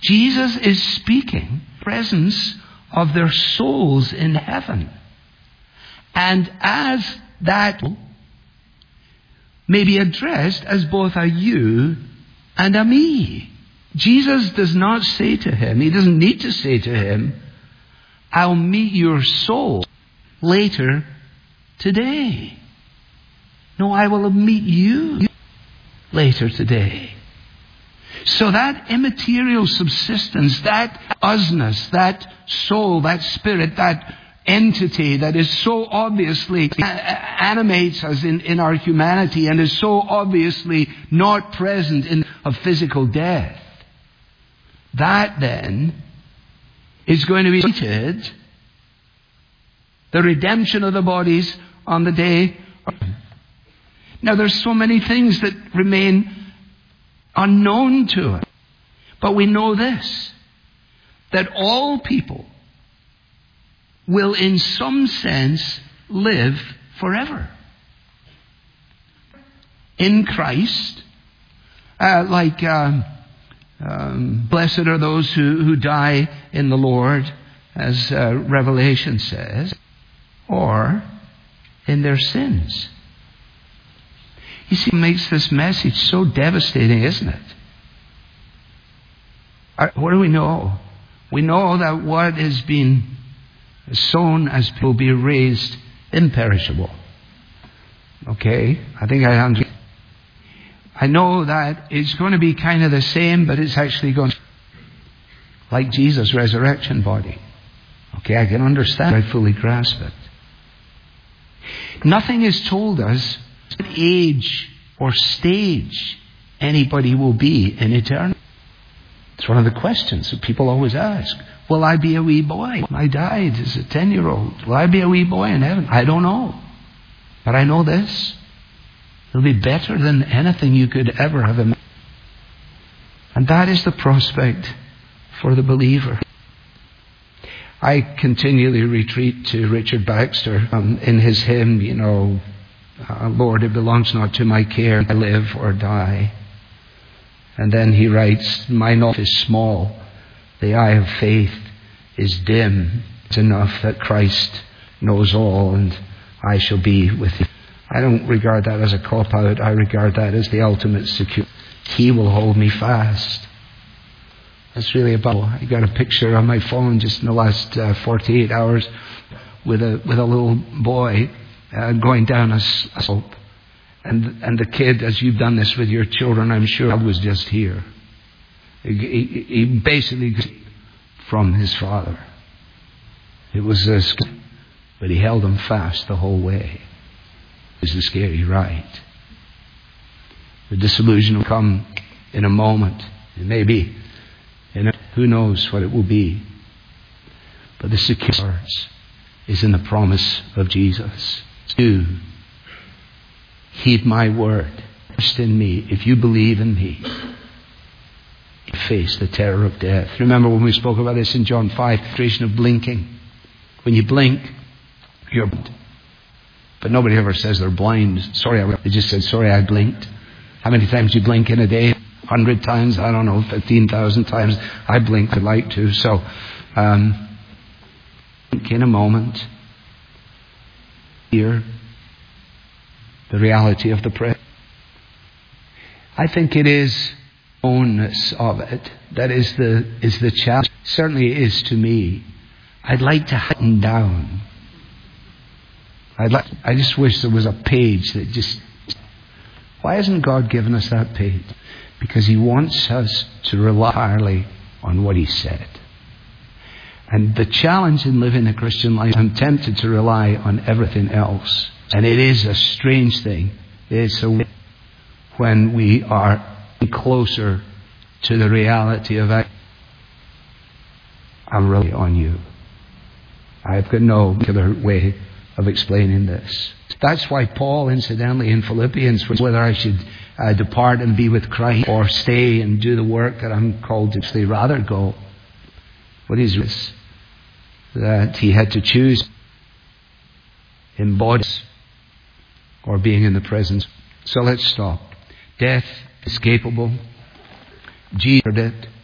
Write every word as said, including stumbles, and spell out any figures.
Jesus is speaking presence of their souls in heaven. And as that may be addressed as both a you and a me. Jesus does not say to him, he doesn't need to say to him, I'll meet your soul later today. No, I will meet you later today. So that immaterial subsistence, that usness, that soul, that spirit, that entity that is so obviously animates us in, in our humanity and is so obviously not present in a physical death, that then is going to be treated, the redemption of the bodies on the day. Now there's so many things that remain unknown to us. But we know this, that all people will in some sense live forever. In Christ, uh, like um, um, blessed are those who, who die in the Lord, as uh, Revelation says, or in their sins. You see, it makes this message so devastating, isn't it? Uh, what do we know? We know that what has been sown as will be raised imperishable. Okay? I think I understand. I know that it's going to be kind of the same, but it's actually going to be like Jesus' resurrection body. Okay, I can understand. I fully grasp it. Nothing is told us what age or stage anybody will be in eternity. It's one of the questions that people always ask. Will I be a wee boy? I died as a ten-year-old. Will I be a wee boy in heaven? I don't know. But I know this. It'll be better than anything you could ever have imagined. And that is the prospect for the believer. I continually retreat to Richard Baxter um, in his hymn, you know, uh, Lord, it belongs not to my care, I live or die. And then he writes, my knowledge is small. The eye of faith is dim. It's enough that Christ knows all and I shall be with him. I don't regard that as a cop-out. I regard that as the ultimate security. He will hold me fast. That's really about. I got a picture on my phone just in the last uh, forty-eight hours with a with a little boy uh, going down a, a slope. And, and the kid, as you've done this with your children, I'm sure, was just here. He, he, he basically from his father. It was a scary, but he held him fast the whole way. It was a scary ride. The disillusion will come in a moment. It may be. In a, who knows what it will be. But the security is in the promise of Jesus. Do heed my word. Trust in me. If you believe in me, face the terror of death. Remember when we spoke about this in John five, the creation of blinking. When you blink, you're blind. But nobody ever says they're blind. Sorry, I, they just said, sorry, I blinked. How many times do you blink in a day? A hundred times? I don't know, fifteen thousand times. I blink, I'd like to. So, um, in a moment, here, the reality of the prayer. I think it is ownness of it that is the is the challenge. Certainly it is to me. I'd like to heighten down. I'd like. I just wish there was a page that just. Why hasn't God given us that page? Because He wants us to rely entirely on what He said. And the challenge in living a Christian life, I'm tempted to rely on everything else. And it is a strange thing. It's a when we are closer to the reality of it. I'm really on you. I've got no particular way of explaining this. That's why Paul, incidentally, in Philippians, was whether I should uh, depart and be with Christ or stay and do the work that I'm called to say, rather go. What is this? That he had to choose in bodies or being in the presence. So let's stop. Death, escapable. Jesus did it.